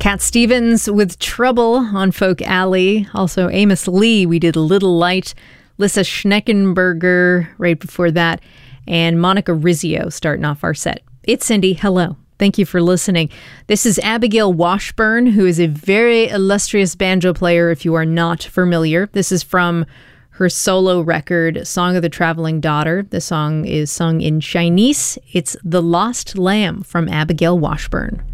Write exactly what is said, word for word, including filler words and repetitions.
Cat Stevens with Trouble on Folk Alley. Also Amos Lee, we did Little Light. Lissa Schneckenberger right before that. And Monica Rizzio starting off our set. It's Cindy. Hello. Thank you for listening. This is Abigail Washburn, who is a very illustrious banjo player if you are not familiar. This is from her solo record, Song of the Traveling Daughter. The song is sung in Chinese. It's The Lost Lamb from Abigail Washburn.